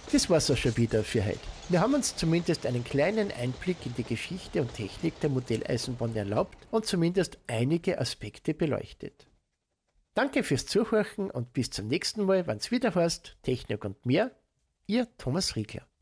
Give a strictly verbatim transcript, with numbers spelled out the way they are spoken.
Das war's auch schon wieder für heute. Wir haben uns zumindest einen kleinen Einblick in die Geschichte und Technik der Modelleisenbahn erlaubt und zumindest einige Aspekte beleuchtet. Danke fürs Zuhören und bis zum nächsten Mal, wenn's wieder heißt Technik und mehr. Ihr Thomas Riegler.